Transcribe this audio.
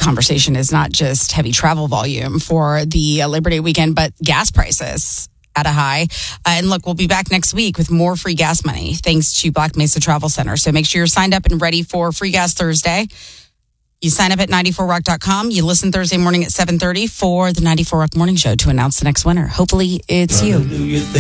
conversation is not just heavy travel volume for the Labor Day weekend, but gas prices at a high. And look, we'll be back next week with more free gas money thanks to Black Mesa Travel Center. So make sure you're signed up and ready for Free Gas Thursday. You sign up at 94rock.com. You listen Thursday morning at 7:30 for the 94 Rock Morning Show to announce the next winner. Hopefully it's you.